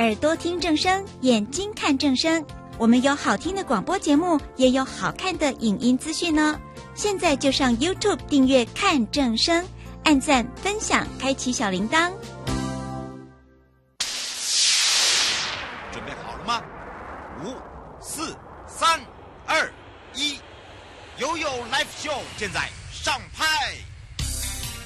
耳朵听正声，眼睛看正声。我们有好听的广播节目，也有好看的影音资讯哦。现在就上 YouTube 订阅看正声，按赞分享，开启小铃铛。 准备好了吗？5、4、3、2、1，悠悠 Live Show 现在上拍。